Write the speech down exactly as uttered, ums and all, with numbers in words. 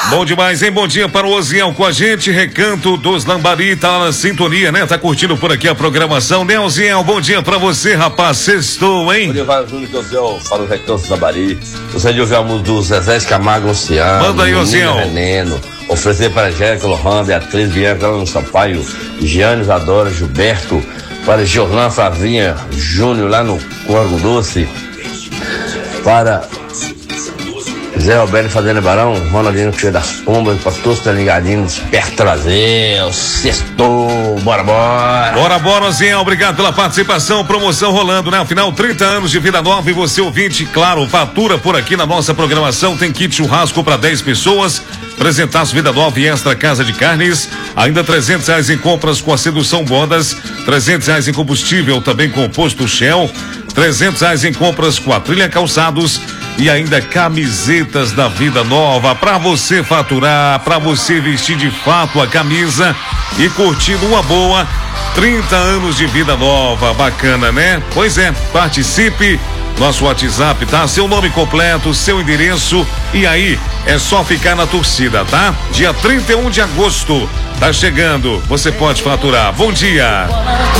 Bom demais, hein? Bom dia para o Oziel com a gente, Recanto dos Lambari, tá na sintonia, né? Tá curtindo por aqui a programação, né, Oziel? Bom dia pra você, rapaz, sextou, hein? Bom dia, Vai Júnior, que eu Oziel falo do Recanto dos Lambari. Gostaria de ouvir a música do Zezé de Camargo Luciano. Manda aí, Oziel. Veneno. Oferecer para Angélica Lohan, Beatriz Bianca no Sampaio, Giane Isadora, Gilberto, para Giorlan Flavinha Júnior lá no Corgo Doce, para Zé Alberto Fazenda Barão, Ronaldinho Cheio das Pombas, para todos que estão ligadinhos, perto trazer, o sextou, bora, bora. Bora, bora, Zé, obrigado pela participação, promoção rolando, né? Afinal, trinta anos de vida nova e você ouvinte, claro, fatura por aqui na nossa programação, tem kit churrasco para dez pessoas, apresentaço Vida Nova e Extra Casa de Carnes, ainda trezentos reais em compras com a Sedução Bodas, trezentos reais em combustível também com o posto Shell, trezentos reais em compras com a Trilha Calçados e ainda camisetas da Vida Nova para você faturar, para você vestir de fato a camisa e curtindo uma boa trinta anos de Vida Nova, bacana, né? Pois é, participe, nosso WhatsApp, tá? Seu nome completo, seu endereço e aí é só ficar na torcida, tá? Dia trinta e um de agosto, tá chegando, você pode faturar. Bom dia!